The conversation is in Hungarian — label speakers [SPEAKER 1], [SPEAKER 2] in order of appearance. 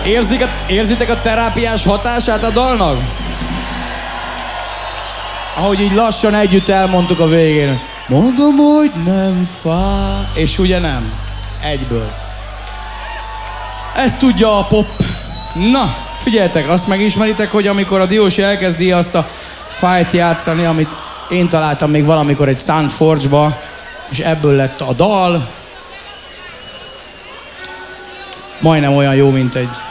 [SPEAKER 1] Érzitek a terápiás hatását a dalnak? Ahogy így lassan együtt elmondtuk a végén. Mondom, hogy nem fáj. És ugye nem. Egyből. Ezt tudja a pop. Na, figyeljetek, azt megismeritek, hogy amikor a Diósi elkezdi azt a fájt játszani, amit én találtam még valamikor egy Soundforge-ba, és ebből lett a dal. Majdnem olyan jó, mint egy